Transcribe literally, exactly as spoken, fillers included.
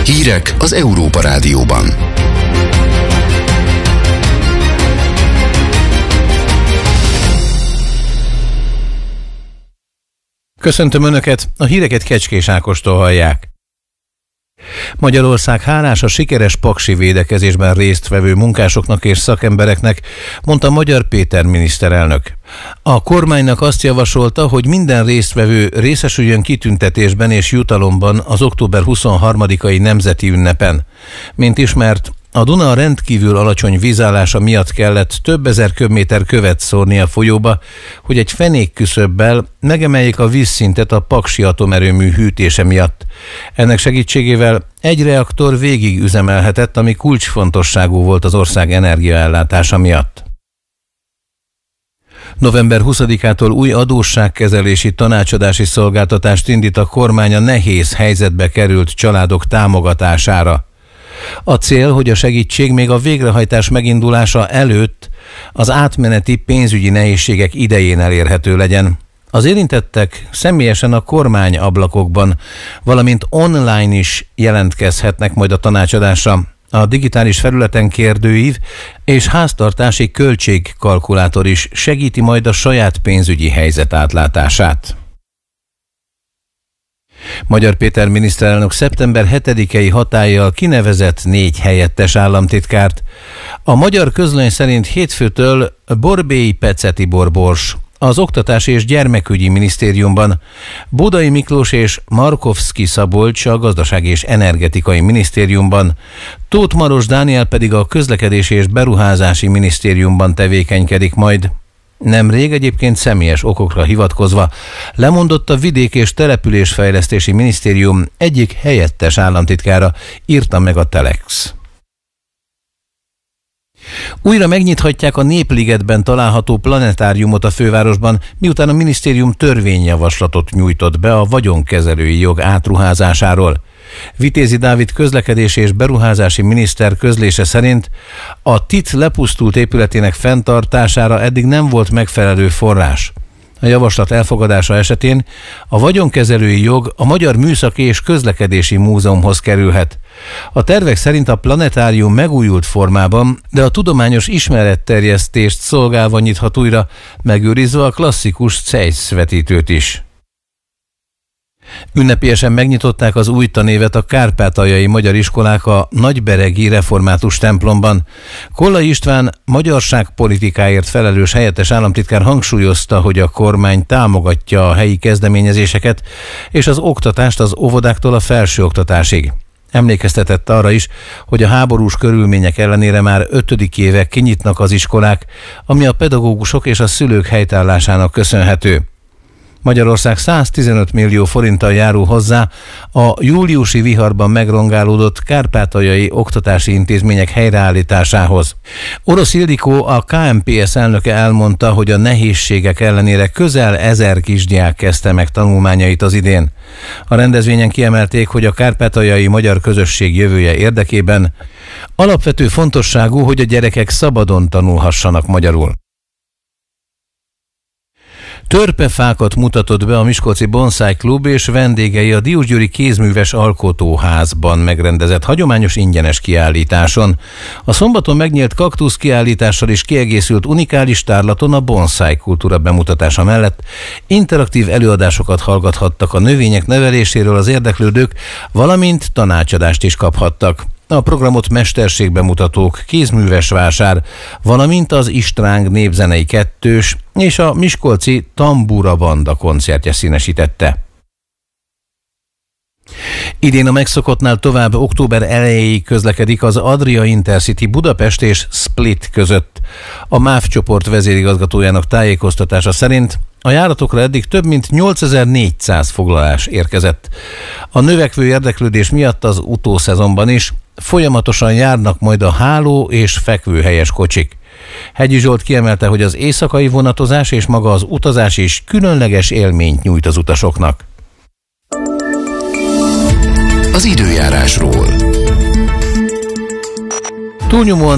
Hírek az Európa Rádióban. Köszöntöm Önöket, a híreket Kecskés Ákostól hallják. Magyarország hálás a sikeres paksi védekezésben résztvevő munkásoknak és szakembereknek, mondta Magyar Péter miniszterelnök. A kormánynak azt javasolta, hogy minden résztvevő részesüljön kitüntetésben és jutalomban az október huszonharmadikai nemzeti ünnepen. Mint ismert, a Duna rendkívül alacsony vízállása miatt kellett több ezer köbméter követ szórni a folyóba, hogy egy fenékküszöbbel megemeljék a vízszintet a paksi atomerőmű hűtése miatt. Ennek segítségével egy reaktor végig üzemelhetett, ami kulcsfontosságú volt az ország energiaellátása miatt. november huszadikától új adósságkezelési tanácsadási szolgáltatást indít a kormány a nehéz helyzetbe került családok támogatására. A cél, hogy a segítség még a végrehajtás megindulása előtt az átmeneti pénzügyi nehézségek idején elérhető legyen. Az érintettek személyesen a kormány ablakokban, valamint online is jelentkezhetnek majd a tanácsadásra. A digitális felületen kérdőív és háztartási költségkalkulátor is segíti majd a saját pénzügyi helyzet átlátását. Magyar Péter miniszterelnök szeptember hetedikei hatállyal kinevezett négy helyettes államtitkárt. A magyar közlöny szerint hétfőtől Borbély Pece Tibor Bors az Oktatási és Gyermekügyi Minisztériumban, Budai Miklós és Markovszki Szabolcs a Gazdasági és Energetikai Minisztériumban, Tóth Maros Dániel pedig a Közlekedési és Beruházási Minisztériumban tevékenykedik majd. Nemrég egyébként személyes okokra hivatkozva lemondott a Vidék- és Településfejlesztési Minisztérium egyik helyettes államtitkára, írta meg a Telex. Újra megnyithatják a Népligetben található planetáriumot a fővárosban, miután a minisztérium törvényjavaslatot nyújtott be a vagyonkezelői jog átruházásáról. Vitézi Dávid közlekedési és beruházási miniszter közlése szerint a té i té lepusztult épületének fenntartására eddig nem volt megfelelő forrás. A javaslat elfogadása esetén a vagyonkezelői jog a Magyar Műszaki és Közlekedési Múzeumhoz kerülhet. A tervek szerint a planetárium megújult formában, de a tudományos ismeretterjesztést szolgálva nyithat újra, megőrizve a klasszikus Zeiss vetítőt is. Ünnepélyesen megnyitották az új tanévet a kárpátaljai magyar iskolák a Nagyberegi Református templomban. Kollai István magyarságpolitikáért felelős helyettes államtitkár hangsúlyozta, hogy a kormány támogatja a helyi kezdeményezéseket és az oktatást az óvodáktól a felsőoktatásig. Emlékeztetett arra is, hogy a háborús körülmények ellenére már ötödik éve kinyitnak az iskolák, ami a pedagógusok és a szülők helytállásának köszönhető. Magyarország száztizenöt millió forinttal járul hozzá a júliusi viharban megrongálódott kárpátaljai oktatási intézmények helyreállításához. Orosz Ildikó, a ká em pé es elnöke elmondta, hogy a nehézségek ellenére közel ezer kisdiák kezdte meg tanulmányait az idén. A rendezvényen kiemelték, hogy a kárpátaljai magyar közösség jövője érdekében alapvető fontosságú, hogy a gyerekek szabadon tanulhassanak magyarul. Törpefákat mutatott be a Miskolci Bonsai Klub és vendégei a Diósgyőri Kézműves Alkotóházban megrendezett hagyományos ingyenes kiállításon. A szombaton megnyílt kaktusz kiállítással is kiegészült unikális tárlaton a bonsai kultúra bemutatása mellett interaktív előadásokat hallgathattak a növények neveléséről az érdeklődők, valamint tanácsadást is kaphattak. A programot mesterségbemutatók, kézműves vásár, valamint az Istráng népzenei kettős és a miskolci Tambura Banda koncertje színesítette. Idén a megszokottnál tovább október elejéig közlekedik az Adria Intercity Budapest és Split között. A MÁV csoport vezérigazgatójának tájékoztatása szerint a járatokra eddig több mint nyolcezer-négyszáz foglalás érkezett. A növekvő érdeklődés miatt az utószezonban is folyamatosan járnak majd a háló- és fekvőhelyes kocsik. Hegyi Zsolt kiemelte, hogy az éjszakai vonatozás és maga az utazás is különleges élményt nyújt az utasoknak. Az időjárásról. Túlnyomóan